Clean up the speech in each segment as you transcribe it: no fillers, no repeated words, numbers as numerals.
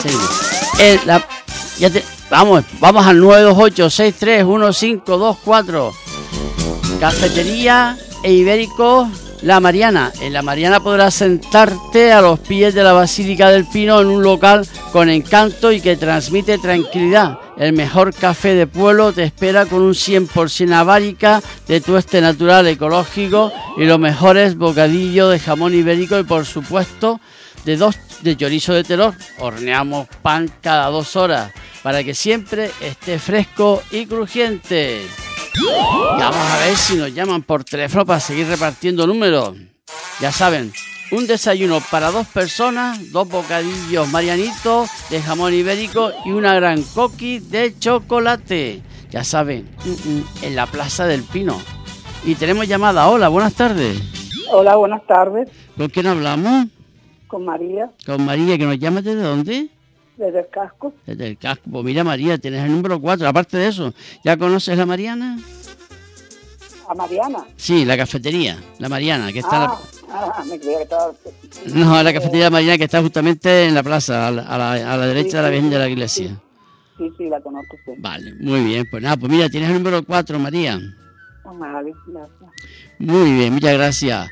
seguimos. Vamos al 928-631524. Cafetería e Ibérico La Mariana. En La Mariana podrás sentarte a los pies de la Basílica del Pino en un local con encanto y que transmite tranquilidad. El mejor café de pueblo te espera con un 100% abárica de tueste natural ecológico y los mejores bocadillos de jamón ibérico y por supuesto de chorizo de Teror. Horneamos pan cada 2 horas para que siempre esté fresco y crujiente. Y vamos a ver si nos llaman por teléfono para seguir repartiendo números. Ya saben, un desayuno para 2 personas, 2 bocadillos marianitos de jamón ibérico y una gran coqui de chocolate. Ya saben, en la Plaza del Pino. Y tenemos llamada. Hola, buenas tardes. Hola, buenas tardes. ¿Con quién hablamos? Con María. Con María, que nos llama ¿desde dónde? Desde el casco. Desde el casco. Pues mira, María, tienes el número 4. Aparte de eso, ¿ya conoces la Mariana? ¿A Mariana? Sí, la cafetería, la Mariana, que está... me creía que estaba... No, la cafetería Mariana, que está justamente en la plaza, a la derecha sí, de la Virgen de la Iglesia. Sí, la conozco, sí. Vale, muy bien. Pues nada, pues mira, tienes el número 4, María. Vale, gracias. Muy bien, muchas gracias.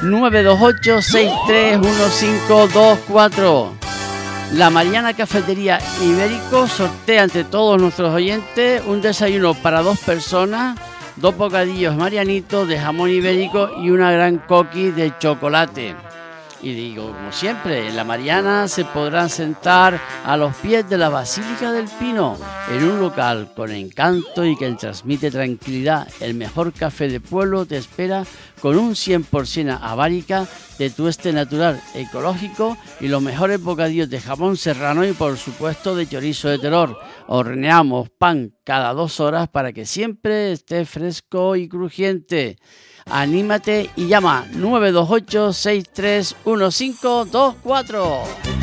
928-631524. La Mariana Cafetería Ibérico sortea entre todos nuestros oyentes un desayuno para 2 personas, 2 bocadillos marianitos de jamón ibérico y una gran coqui de chocolate. Y digo, como siempre, en la Mariana se podrán sentar a los pies de la Basílica del Pino, en un local con encanto y que transmite tranquilidad. El mejor café de pueblo te espera con un 100% abárica de tueste natural ecológico y los mejores bocadillos de jamón serrano y por supuesto de chorizo de Teror. Horneamos pan cada 2 horas para que siempre esté fresco y crujiente. Anímate y llama 928-631524.